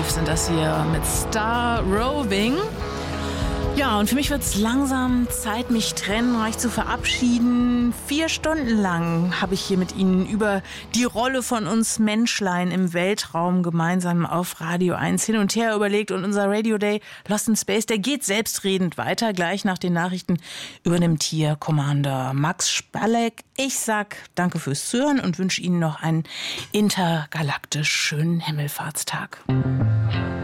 Wave sind das hier mit Star Roving. Ja, und für mich wird es langsam Zeit, mich trennreich zu verabschieden. 4 Stunden lang habe ich hier mit Ihnen über die Rolle von uns Menschlein im Weltraum gemeinsam auf Radio 1 hin und her überlegt. Und unser Radio Day Lost in Space, der geht selbstredend weiter. Gleich nach den Nachrichten übernimmt hier Commander Max Spalleck. Ich sag danke fürs Zuhören und wünsche Ihnen noch einen intergalaktisch schönen Himmelfahrtstag.